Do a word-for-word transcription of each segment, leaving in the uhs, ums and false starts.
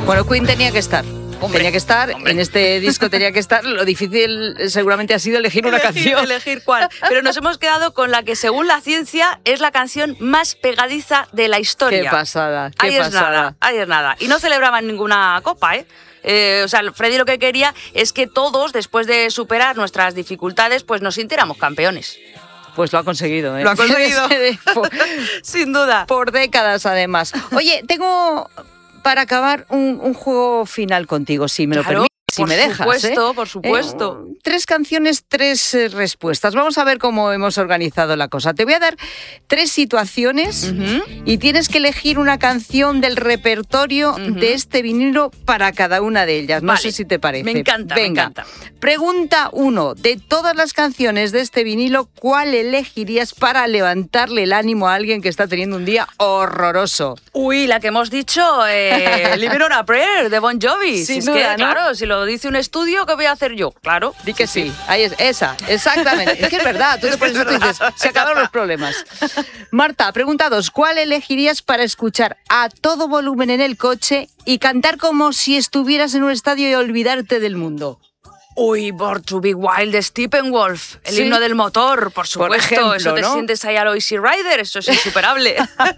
Bueno, Queen tenía que estar. Hombre, tenía que estar, hombre. en este disco tenía que estar. Lo difícil seguramente ha sido elegir una elegir, canción. Elegir cuál. Pero nos hemos quedado con la que, según la ciencia, es la canción más pegadiza de la historia. Qué pasada, qué ahí pasada. es nada, ahí es nada. Y no celebraban ninguna copa, ¿eh? Eh, o sea, Freddie lo que quería es que todos, después de superar nuestras dificultades, pues nos sintiéramos campeones. Pues lo ha conseguido, ¿eh? Lo ha conseguido. por, Sin duda. por décadas, además. Oye, tengo para acabar un, un juego final contigo, si me lo Claro, permites. Si por me dejas, supuesto, ¿eh? por supuesto. Eh, tres canciones, tres eh, respuestas. Vamos a ver cómo hemos organizado la cosa. Te voy a dar tres situaciones Uh-huh. y tienes que elegir una canción del repertorio Uh-huh. de este vinilo para cada una de ellas. No Vale. sé si te parece. Me encanta, me Venga. encanta. Pregunta uno. De todas las canciones de este vinilo, ¿cuál elegirías para levantarle el ánimo a alguien que está teniendo un día horroroso? Uy, la que hemos dicho, eh, Living on a Prayer, de Bon Jovi. Sin Si es duda, que, ¿no? claro, si lo dice un estudio, ¿qué voy a hacer yo? Claro. Di que sí, ahí es, esa, exactamente. Es que es verdad, tú te Es que pones es esto y dices, verdad. se acabaron los problemas. Marta, pregunta dos, ¿cuál elegirías para escuchar a todo volumen en el coche y cantar como si estuvieras en un estadio y olvidarte del mundo? Uy, Born to Be Wild de Steppenwolf, el Sí. himno del motor, por supuesto. ejemplo, eso te ¿no? sientes ahí a lo Easy Rider, eso es insuperable.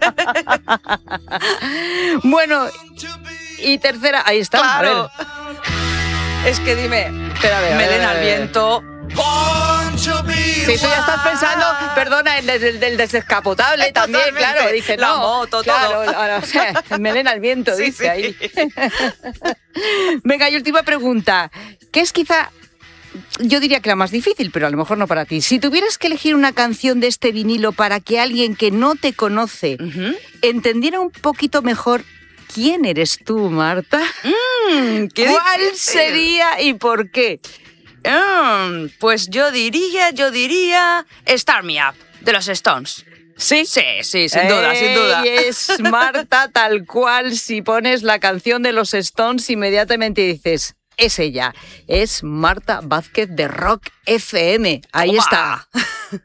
Bueno, y tercera, ahí está. Claro. A ver, Es que dime, espera, a ver, a ver, Melena a al ver. viento. Si tú ya estás pensando, perdona, el del, del desescapotable Eh, también, totalmente. claro, dice, La no, moto, claro, todo. ahora, o sea, melena al viento, Sí, dice sí. ahí. Venga, y última pregunta, que es quizá, yo diría que la más difícil, pero a lo mejor no para ti. Si tuvieras que elegir una canción de este vinilo para que alguien que no te conoce Ujú. entendiera un poquito mejor quién eres tú, Marta, Mm, qué ¿cuál difícil. sería y por qué? Mm, pues yo diría, yo diría Start Me Up, de los Stones. ¿Sí? Sí, sí, sin duda, sin duda. Y es Marta tal cual. Si pones la canción de los Stones, inmediatamente dices, es ella. Es Marta Vázquez de Rock F M. Ahí Toma. está.